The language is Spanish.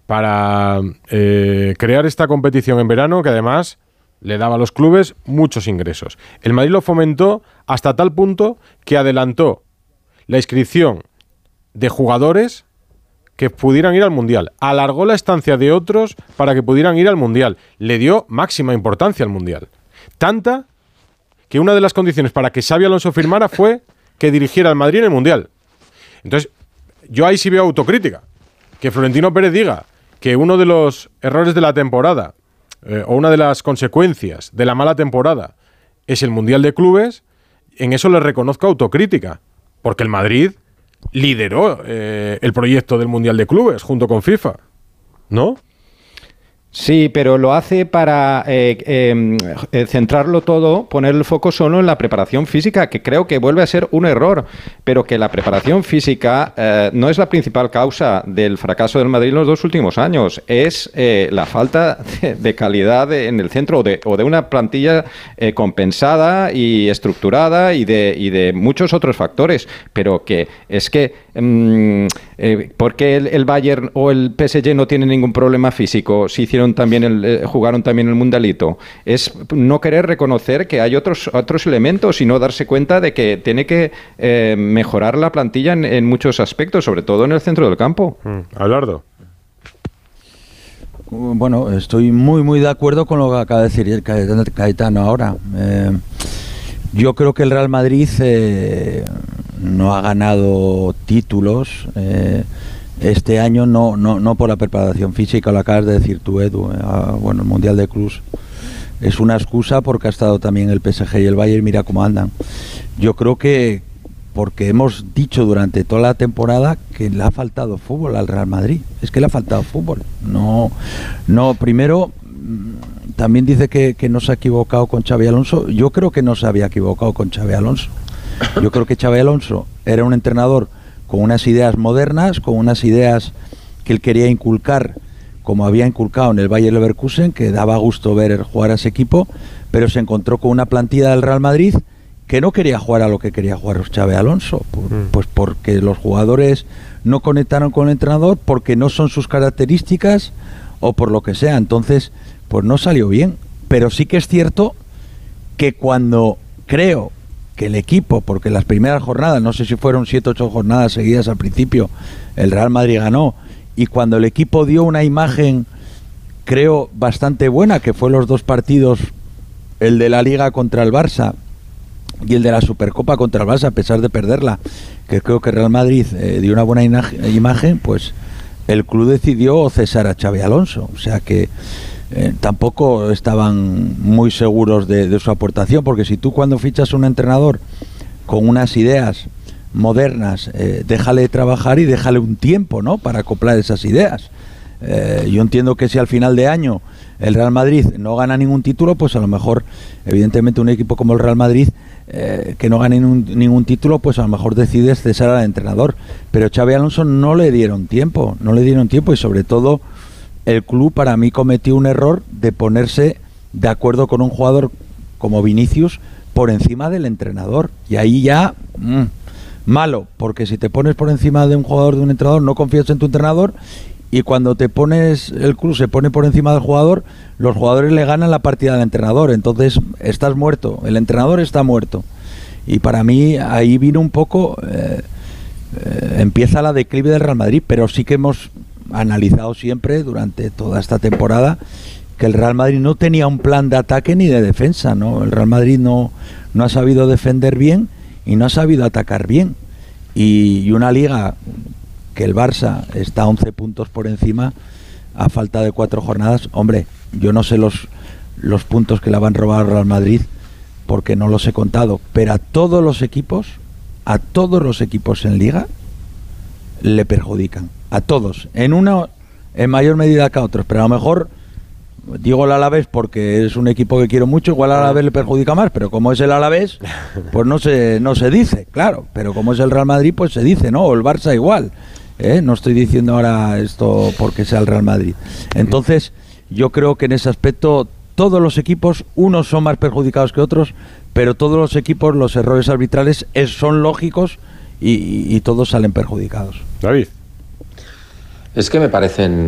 para crear esta competición en verano que además le daba a los clubes muchos ingresos. El Madrid lo fomentó hasta tal punto que adelantó la inscripción de jugadores que pudieran ir al Mundial. Alargó la estancia de otros para que pudieran ir al Mundial. Le dio máxima importancia al Mundial. Tanta que una de las condiciones para que Xabi Alonso firmara fue que dirigiera al Madrid en el Mundial. Entonces, yo ahí sí veo autocrítica. Que Florentino Pérez diga que uno de los errores de la temporada o una de las consecuencias de la mala temporada es el Mundial de Clubes, en eso le reconozco autocrítica. Porque el Madrid lideró el proyecto del Mundial de Clubes junto con FIFA, ¿no? Sí, pero lo hace para centrarlo todo, poner el foco solo en la preparación física, que creo que vuelve a ser un error, pero que la preparación física no es la principal causa del fracaso del Madrid en los 2 últimos años, es la falta de calidad en el centro o de una plantilla compensada y estructurada y de muchos otros factores, pero que es que ¿por qué el Bayern o el PSG no tienen ningún problema físico si jugaron también el Mundialito? Es no querer reconocer que hay otros elementos y no darse cuenta de que tiene que mejorar la plantilla en muchos aspectos, sobre todo en el centro del campo. Abelardo. Bueno, estoy muy de acuerdo con lo que acaba de decir Cayetano ahora. Yo creo que el Real Madrid no ha ganado títulos este año, no por la preparación física, lo acabas de decir tú, Edu. Bueno, el Mundial de Clubs es una excusa porque ha estado también el PSG y el Bayern, mira cómo andan. Yo creo que porque hemos dicho durante toda la temporada que le ha faltado fútbol al Real Madrid. Es que le ha faltado fútbol. No, primero, también dice que no se ha equivocado con Xabi Alonso. Yo creo que no se había equivocado con Xabi Alonso. Yo creo que Xabi Alonso era un entrenador con unas ideas modernas, con unas ideas que él quería inculcar, como había inculcado en el Bayer Leverkusen, que daba gusto ver jugar a ese equipo, pero se encontró con una plantilla del Real Madrid que no quería jugar a lo que quería jugar Xabi Alonso, pues porque los jugadores no conectaron con el entrenador, porque no son sus características o por lo que sea. Entonces, pues no salió bien. Pero sí que es cierto que cuando creo que el equipo, porque las primeras jornadas, no sé si fueron 7 o 8 jornadas seguidas al principio, el Real Madrid ganó, y cuando el equipo dio una imagen, creo, bastante buena, que fue los 2 partidos, el de la Liga contra el Barça y el de la Supercopa contra el Barça, a pesar de perderla, que creo que Real Madrid dio una buena imagen, pues el club decidió cesar a Xabi Alonso, o sea que tampoco estaban muy seguros de su aportación, porque si tú cuando fichas a un entrenador con unas ideas modernas, déjale trabajar y déjale un tiempo, ¿no?, para acoplar esas ideas. Yo entiendo que si al final de año el Real Madrid no gana ningún título, pues a lo mejor, evidentemente, un equipo como el Real Madrid que no gane ningún título, pues a lo mejor decide cesar al entrenador. Pero Xabi Alonso no le dieron tiempo, y sobre todo el club, para mí, cometió un error de ponerse de acuerdo con un jugador como Vinicius por encima del entrenador. Y ahí ya, malo, porque si te pones por encima de un jugador, de un entrenador, no confías en tu entrenador, y cuando te pones, el club se pone por encima del jugador, los jugadores le ganan la partida al entrenador. Entonces estás muerto, el entrenador está muerto. Y para mí ahí vino un poco, empieza la declive del Real Madrid, pero sí que hemos analizado siempre durante toda esta temporada que el Real Madrid no tenía un plan de ataque ni de defensa, ¿no? El Real Madrid no ha sabido defender bien y no ha sabido atacar bien. Y una liga que el Barça está 11 puntos por encima a falta de 4 jornadas, hombre, yo no sé los puntos que le van a robar al Real Madrid porque no los he contado, pero a todos los equipos en liga le perjudican, a todos, en mayor medida que a otros, pero a lo mejor digo el Alavés porque es un equipo que quiero mucho, igual al Alavés le perjudica más, pero como es el Alavés, pues no se dice, claro, pero como es el Real Madrid, pues se dice, ¿no? O el Barça igual, no estoy diciendo ahora esto porque sea el Real Madrid. Entonces, yo creo que en ese aspecto todos los equipos, unos son más perjudicados que otros, pero todos los equipos, los errores arbitrales son lógicos y todos salen perjudicados. David. Es que me parecen